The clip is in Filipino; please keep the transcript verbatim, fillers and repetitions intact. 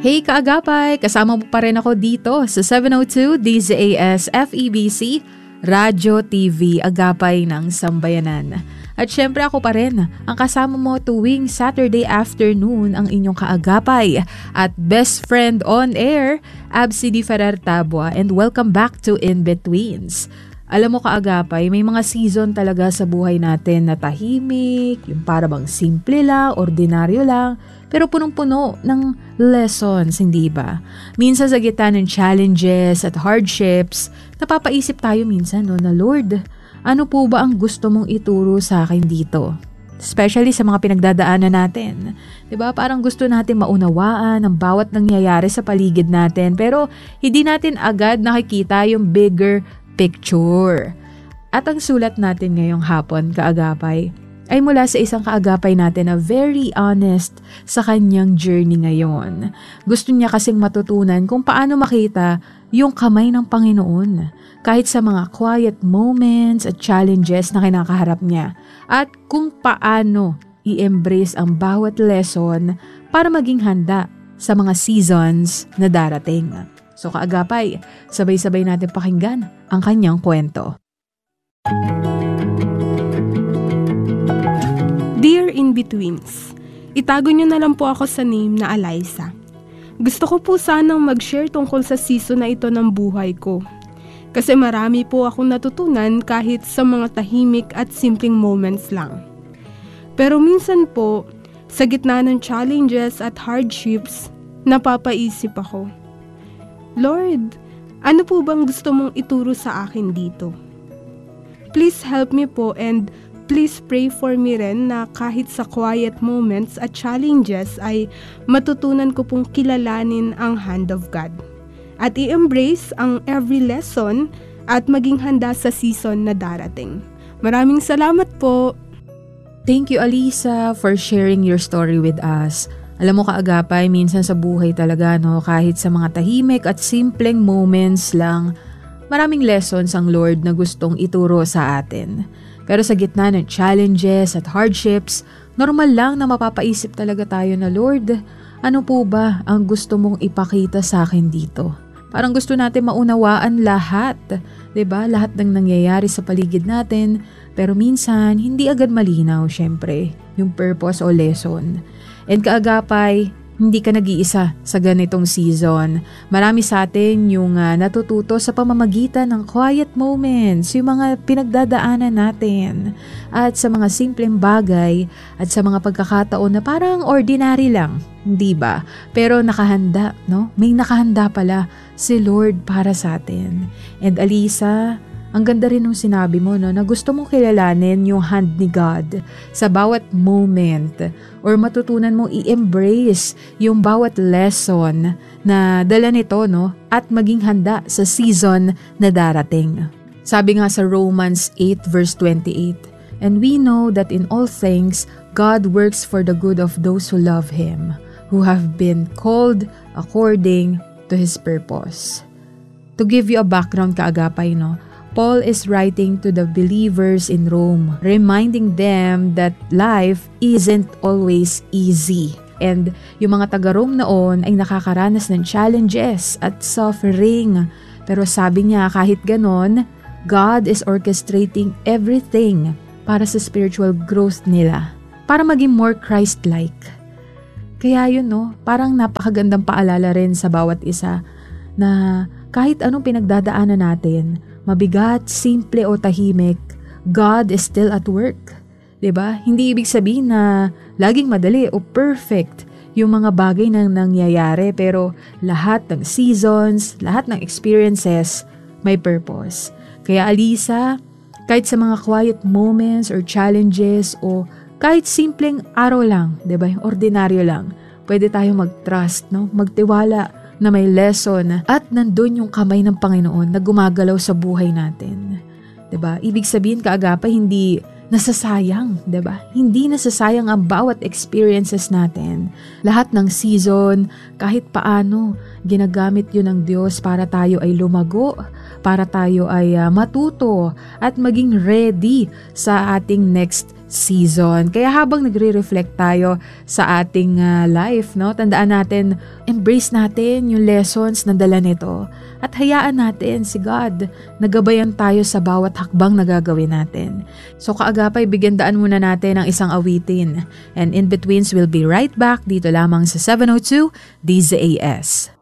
Hey kaagapay, kasama mo pa rin ako dito sa seven oh two D Z A S F E B C, Radyo T V Agapay ng Sambayanan. At syempre ako pa rin ang kasama mo tuwing Saturday afternoon, ang inyong kaagapay at best friend on air, Absi Di Ferrer Tabua, and welcome back to In Betweens. Alam mo kaagapay, may mga season talaga sa buhay natin na tahimik, yung para bang simple lang, ordinaryo lang, pero punong-puno ng lessons, hindi ba? Minsan sa gitna ng challenges at hardships, napapaisip tayo minsan no, na Lord, ano po ba ang gusto mong ituro sa akin dito? Especially sa mga pinagdadaanan natin. Diba? Parang gusto natin maunawaan ang bawat nangyayari sa paligid natin, pero hindi natin agad nakikita yung bigger picture. At ang sulat natin ngayong hapon, kaagapay, ay mula sa isang kaagapay natin na very honest sa kanyang journey ngayon. Gusto niya kasing matutunan kung paano makita yung kamay ng Panginoon kahit sa mga quiet moments at challenges na kinakaharap niya, at kung paano i-embrace ang bawat lesson para maging handa sa mga seasons na darating. So kaagapay, sabay-sabay natin pakinggan ang kanyang kwento. Dear In-Betweens, itago niyo na lang po ako sa name na Alyssa. Gusto ko po sanang mag-share tungkol sa season na ito ng buhay ko. Kasi marami po akong natutunan kahit sa mga tahimik at simpleng moments lang. Pero minsan po, sa gitna ng challenges at hardships, napapaisip ako, Lord, ano po bang gusto mong ituro sa akin dito? Please help me po, and please pray for me rin na kahit sa quiet moments at challenges ay matutunan ko pong kilalanin ang hand of God at i-embrace ang every lesson at maging handa sa season na darating. Maraming salamat po! Thank you, Alyssa, for sharing your story with us. Alam mo kaagapay, minsan sa buhay talaga, no, kahit sa mga tahimik at simpleng moments lang, maraming lessons ang Lord na gustong ituro sa atin. Pero sa gitna ng challenges at hardships, normal lang na mapapaisip talaga tayo na, Lord, ano po ba ang gusto mong ipakita sa akin dito? Parang gusto natin maunawaan lahat, 'di ba? Lahat ng nangyayari sa paligid natin, pero minsan hindi agad malinaw, syempre, yung purpose o lesson. And kaagapay, hindi ka nag-iisa sa ganitong season. Marami sa atin yung uh, natututo sa pamamagitan ng quiet moments, yung mga pinagdadaanan natin, at sa mga simpleng bagay at sa mga pagkakataon na parang ordinary lang, hindi ba? Pero nakahanda, no? May nakahanda pala si Lord para sa atin. And Alyssa, ang ganda rin nung sinabi mo, no, na gusto mong kilalanin yung hand ni God sa bawat moment, or matutunan mong i-embrace yung bawat lesson na dala nito, no, at maging handa sa season na darating. Sabi nga sa Romans eight verse twenty-eight, and we know that in all things God works for the good of those who love Him, who have been called according to His purpose. To give you a background, kaagapay, no, Paul is writing to the believers in Rome, reminding them that life isn't always easy. And yung mga taga-Rome noon ay nakakaranas ng challenges at suffering. Pero sabi niya, kahit ganon, God is orchestrating everything para sa spiritual growth nila, para maging more Christ-like. Kaya yun, no, parang napakagandang paalala rin sa bawat isa na kahit anong pinagdadaanan natin, mabigat, simple o tahimik, God is still at work. 'Di ba? Hindi ibig sabihin na laging madali o perfect yung mga bagay na nangyayari, pero lahat ng seasons, lahat ng experiences may purpose. Kaya Alyssa, kahit sa mga quiet moments or challenges o kahit simpleng araw lang, 'di ba? Ordinaryo lang, pwede tayong mag-trust, no? Magtiwala na may lesson at nandun yung kamay ng Panginoon na gumagalaw sa buhay natin. 'Di ba? Ibig sabihin, kaagapay, hindi nasasayang, 'di ba? Hindi nasasayang ang bawat experiences natin. Lahat ng season, kahit paano, ginagamit 'yun ng Diyos para tayo ay lumago, para tayo ay uh, matuto at maging ready sa ating next season. Kaya habang nagre-reflect tayo sa ating uh, life, no, tandaan natin, embrace natin yung lessons na dala nito at hayaan natin si God na gabayan tayo sa bawat hakbang na gagawin natin. So kaagapay, bigyan daan muna natin ang isang awitin. And in betweens, we'll be right back dito lamang sa seven oh two D Z A S.